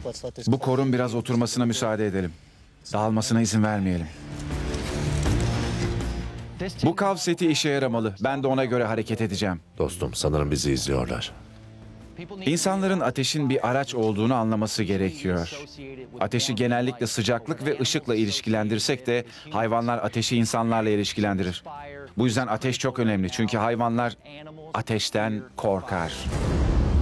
Bu korun biraz oturmasına müsaade edelim. Dağılmasına izin vermeyelim. Bu kav seti işe yaramalı. Ben de ona göre hareket edeceğim. Dostum, sanırım bizi izliyorlar. İnsanların ateşin bir araç olduğunu anlaması gerekiyor. Ateşi genellikle sıcaklık ve ışıkla ilişkilendirsek de hayvanlar ateşi insanlarla ilişkilendirir. Bu yüzden ateş çok önemli çünkü hayvanlar ateşten korkar.